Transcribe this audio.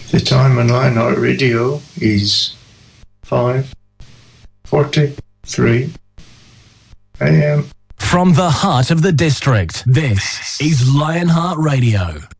The time on Lionheart Radio is 5:43 a.m. From the heart of the district, this is Lionheart Radio.